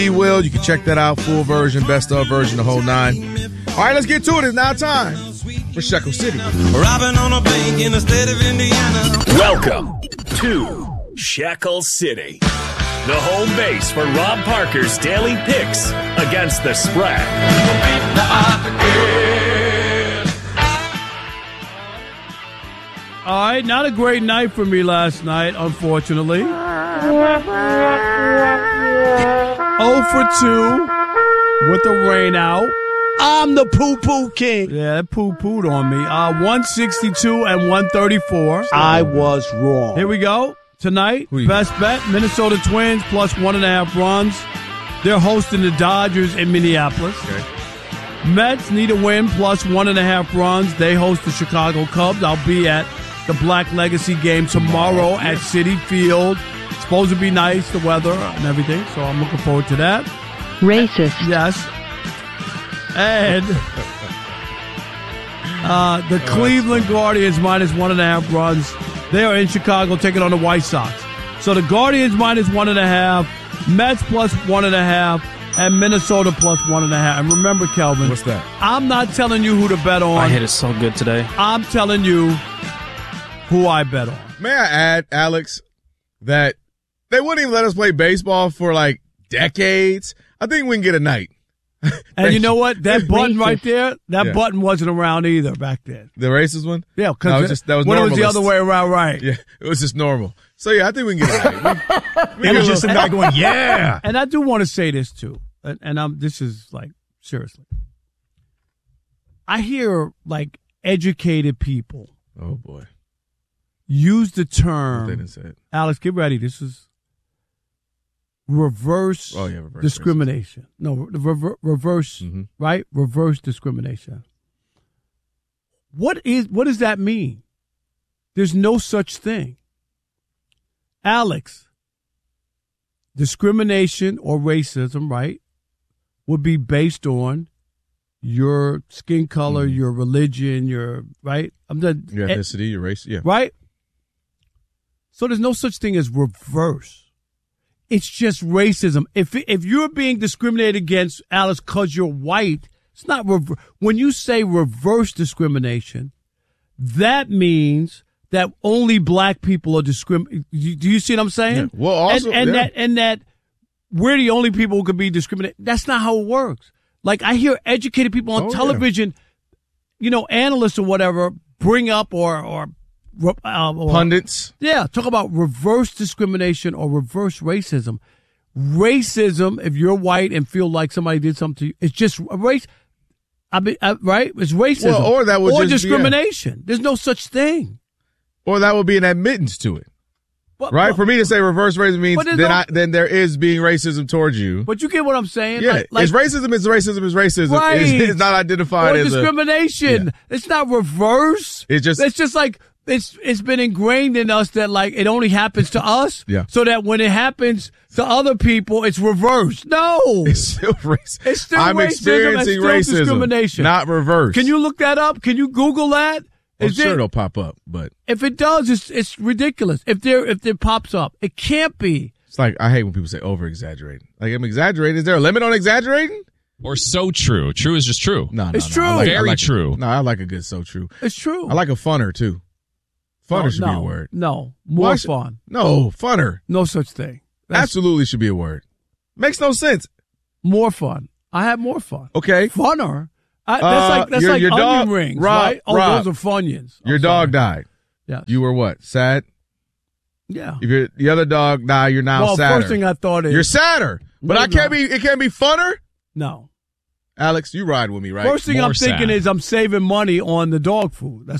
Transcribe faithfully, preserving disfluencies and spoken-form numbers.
Will. You can check that out. Full version, best of version, the whole nine. All right, let's get to it. It's now time for Shekel City. Robbing on a bank in the state of Indiana. Welcome to Shekel City, the home base for Rob Parker's daily picks against the spread. All right, not a great night for me last night, unfortunately. oh for two with the rain out. I'm the poo-poo king. Yeah, that poo-pooed on me. Uh, one sixty-two and one thirty-four. I was wrong. Here we go. Tonight, best bet, Minnesota Twins plus one and a half runs. They're hosting the Dodgers in Minneapolis. Okay. Mets need a win plus one and a half runs. They host the Chicago Cubs. I'll be at the Black Legacy game tomorrow at Citi Field. It's supposed to be nice, the weather and everything, so I'm looking forward to that. Racist. Yes. And uh, the Cleveland Guardians minus one and a half runs. They are in Chicago taking on the White Sox. So the Guardians minus one and a half, Mets plus one and a half, and Minnesota plus one and a half. And remember, Kelvin. What's that? I'm not telling you who to bet on. I hit it so good today. I'm telling you who I bet on. May I add, Alex, that they wouldn't even let us play baseball for like decades. I think we can get a night. And you know what? That button right there, that yeah. button wasn't around either back then. The racist one? Yeah, because no, just, that was when normalist. It was the other way around, right? Yeah, it was just normal. So, yeah, I think we can get a night. We, we it was just a guy going, yeah. And I do want to say this, too. And, and I'm, this is like, seriously. I hear, like, educated people. Oh, boy. Use the term. They didn't say it. Alex, get ready. This is. Reverse, oh, yeah, reverse discrimination. Racism. No, rever- reverse, mm-hmm. right? Reverse discrimination. What is? What does that mean? There's no such thing. Alex, discrimination or racism, right, would be based on your skin color, mm-hmm. your religion, your, right? I'm the, your ethnicity, your race, yeah. Right? So there's no such thing as reverse. It's just racism. If if you're being discriminated against, Alice, because you're white, it's not rever- when you say reverse discrimination, that means that only black people are discriminated. Do you see what I'm saying? Yeah. Well, also, and, and yeah. that and that we're the only people who could be discriminated. That's not how it works. Like I hear educated people on oh, television, yeah. you know, analysts or whatever, bring up or or. Uh, or, Pundits. Yeah, talk about reverse discrimination or reverse racism. Racism, if you're white and feel like somebody did something to you, it's just a race. I mean, uh, right? It's racism. Well, or that would or just discrimination. Be a, There's no such thing. Or that would be an admittance to it. But, right? But, For me to say reverse racism means then, no, I, then there is being racism towards you. But you get what I'm saying? Yeah. Like, like, it's racism is racism is racism. Right. It's, it's not identified or as discrimination. A, yeah. It's not reverse. It's just. It's just like. It's it's been ingrained in us that like it only happens to us, yeah. So that when it happens to other people, it's reversed. No, it's still racist. It's still I'm racism experiencing and still racism, discrimination, not reverse. Can you look that up? Can you Google that? I'm Is sure it, it'll pop up, but if it does, it's it's ridiculous. If there if it pops up, it can't be. It's like I hate when people say over exaggerating. Like I'm exaggerating. Is there a limit on exaggerating? Or so true. True is just true. No, no, it's no. true. I like, Very I like, true. No, I like a good so true. It's true. I like a funner too. Funner oh, should no, be a word. No, more should, fun. No, funner. No such thing. That's, Absolutely should be a word. Makes no sense. More fun. I had more fun. Okay. Funner. I, that's uh, like that's your, like your onion dog, rings, Rob, right? Oh, Rob, those are Funyuns. Your I'm dog sorry. died. Yeah. You were what? Sad? Yeah. If you're, the other dog died, you're now well, sadder. first thing I thought is you're sadder. But no, I can't no. be. It can't be funner. No. Alex, you ride with me, right? First thing More I'm thinking sad. is I'm saving money on the dog food. That's